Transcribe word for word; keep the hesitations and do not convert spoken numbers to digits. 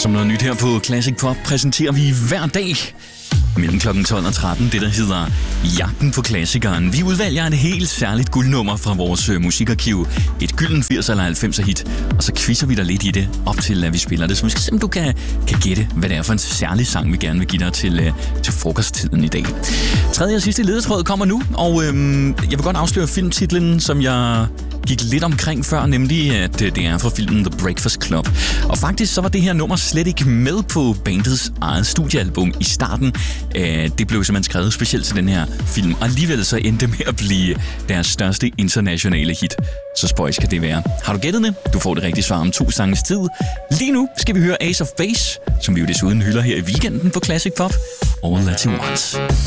som noget nyt her på Classic Pop, præsenterer vi hver dag mellem klokken tolv og tretten, det der hedder Jagten på klassikeren. Vi udvælger et helt særligt guldnummer fra vores musikarkiv. Et gylden firs eller halvfemser hit, og så quizzer vi dig lidt i det, op til at vi spiller det. Så vi skal se, om du kan, kan gætte, hvad det er for en særlig sang, vi gerne vil give dig til, til frokosttiden i dag. Tredje og sidste ledetråd kommer nu, og øhm, jeg vil godt afsløre filmtitlen, som jeg gik lidt omkring før, nemlig at det er fra filmen The Breakfast Club. Og faktisk så var det her nummer slet ikke med på bandets eget studiealbum i starten. Det blev simpelthen skrevet specielt til den her film, og alligevel så endte det med at blive deres største internationale hit. Så spøjs kan det være. Har du gættet det? Du får det rigtige svar om to sanges tid. Lige nu skal vi høre Ace of Base, som vi jo desuden hylder her i weekenden på Classic Pop. All That You Want.